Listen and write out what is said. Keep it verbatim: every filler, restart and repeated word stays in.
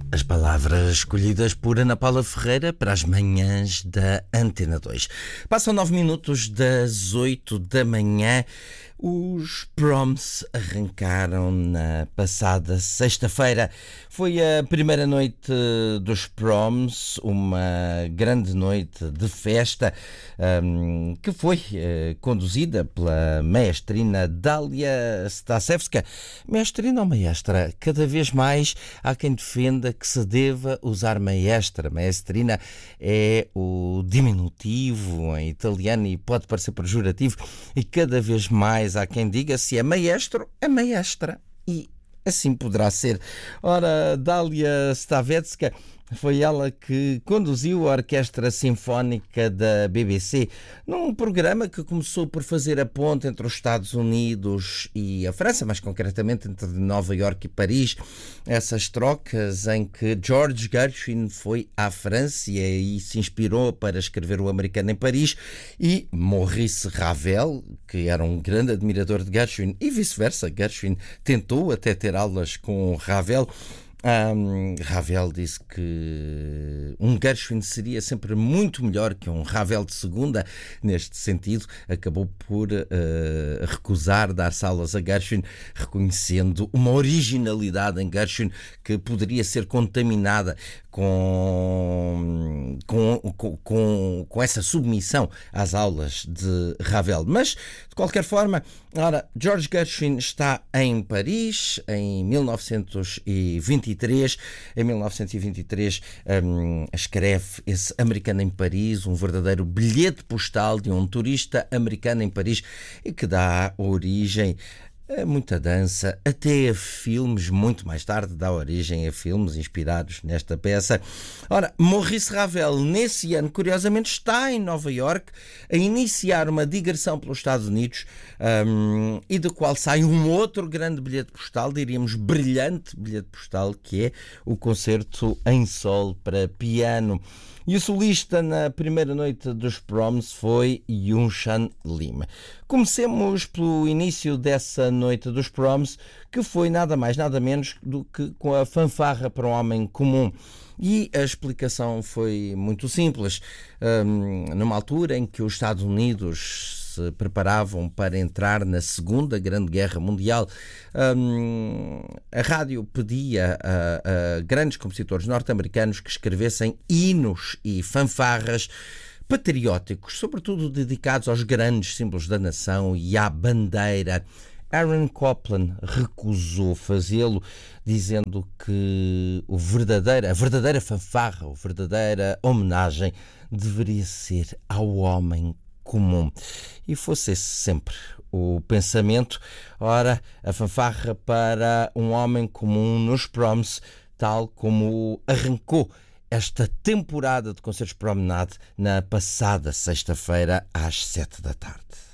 As palavras escolhidas por Ana Paula Ferreira para as manhãs da Antena dois. Passam nove minutos das oito da manhã. Os Proms arrancaram na passada sexta-feira. Foi a primeira noite dos Proms, uma grande noite de festa um, que foi uh, conduzida pela maestrina Dália Stasevska. Maestrina ou maestra? Cada vez mais há quem defenda que se deva usar maestra. Maestrina é o diminutivo em italiano e pode parecer pejorativo, e cada vez mais há quem diga se é maestro, é maestra. E assim poderá ser. Ora, Dália Stavecka foi ela que conduziu a Orquestra Sinfónica da B B C num programa que começou por fazer a ponte entre os Estados Unidos e a França, mais concretamente entre Nova Iorque e Paris. Essas trocas em que George Gershwin foi à França e se inspirou para escrever O Americano em Paris, e Maurice Ravel, que era um grande admirador de Gershwin, e vice-versa. Gershwin tentou até ter aulas com Ravel. Um, Ravel disse que um Gershwin seria sempre muito melhor que um Ravel de segunda. Neste sentido, acabou por uh, recusar dar-se aulas a Gershwin, reconhecendo uma originalidade em Gershwin que poderia ser contaminada com, com, com, com essa submissão às aulas de Ravel. Mas, de qualquer forma, ora, George Gershwin está em Paris em mil novecentos e vinte e três. Em mil novecentos e vinte e três um, escreve esse Americano em Paris, um verdadeiro bilhete postal de um turista americano em Paris, e que dá origem a muita dança, até a filmes. Muito mais tarde dá origem a filmes inspirados nesta peça. Ora, Maurice Ravel, nesse ano, curiosamente, está em Nova Iorque a iniciar uma digressão pelos Estados Unidos, um, e do qual sai um outro grande bilhete postal, diríamos brilhante bilhete postal, que é o concerto em sol para piano. E o solista na primeira noite dos Proms foi Yunshan Lim. Comecemos pelo início dessa noite dos Proms, que foi nada mais, nada menos do que com a fanfarra para um homem comum. E a explicação foi muito simples. Um, numa altura em que os Estados Unidos se preparavam para entrar na Segunda Grande Guerra Mundial, um, a rádio pedia a, a grandes compositores norte-americanos que escrevessem hinos e fanfarras patrióticos, sobretudo dedicados aos grandes símbolos da nação e à bandeira. Aaron Copland recusou fazê-lo, dizendo que o verdadeira, a verdadeira fanfarra, a verdadeira homenagem deveria ser ao homem comum. E fosse esse sempre o pensamento. Ora, a fanfarra para um homem comum nos Proms, tal como arrancou esta temporada de concertos Promenade na passada sexta-feira às sete da tarde.